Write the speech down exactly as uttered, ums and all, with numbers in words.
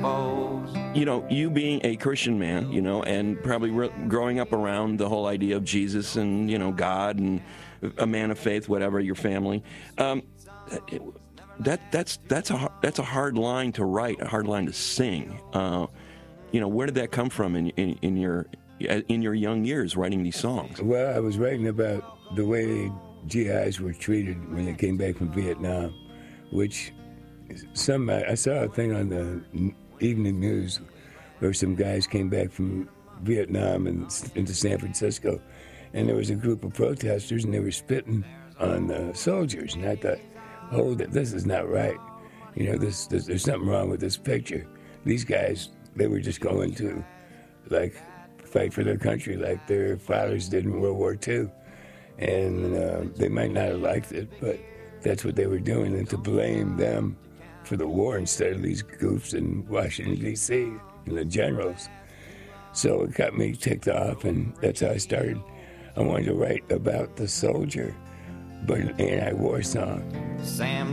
foes. You know, you being a Christian man, you know, and probably re- growing up around the whole idea of Jesus and, you know, God and a man of faith, whatever, your family, um, it, that that's that's a that's a hard line to write, a hard line to sing. Uh, you know, where did that come from in, in in your in your young years writing these songs? Well, I was writing about the way G Is were treated when they came back from Vietnam, which some I saw a thing on the evening news where some guys came back from Vietnam and into San Francisco, and there was a group of protesters and they were spitting on the soldiers, and I thought, oh, this is not right. You know, this, this there's something wrong with this picture. These guys, they were just going to, like, fight for their country like their fathers did in World War Two. And uh, they might not have liked it, but that's what they were doing. And to blame them for the war instead of these goofs in Washington, D C, and the generals. So it got me ticked off, and that's how I started. I wanted to write about the soldier, but an anti-war song. Sam